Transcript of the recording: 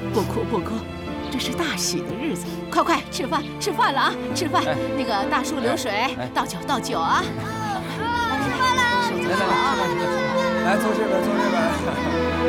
不哭不哭，这是大喜的日子，快吃饭了啊！吃饭，那个大树流水，倒酒啊！ 来，坐这边。